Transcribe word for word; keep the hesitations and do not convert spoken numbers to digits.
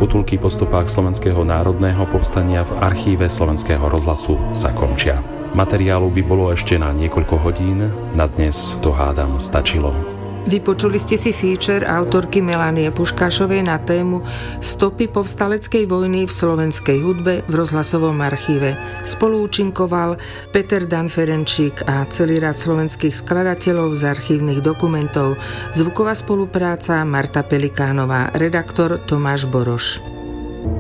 potulky po stopách Slovenského národného povstania v archíve Slovenského rozhlasu sa končia. Materiálu by bolo ešte na niekoľko hodín, na dnes to hádam stačilo. Vypočuli ste si feature autorky Melanie Puškášovej na tému Stopy povstaleckej vojny v slovenskej hudbe v rozhlasovom archíve. Spoluúčinkoval Peter Dan Ferenčík a celý rad slovenských skladateľov z archívnych dokumentov. Zvuková spolupráca Marta Pelikánová, redaktor Tomáš Boroš.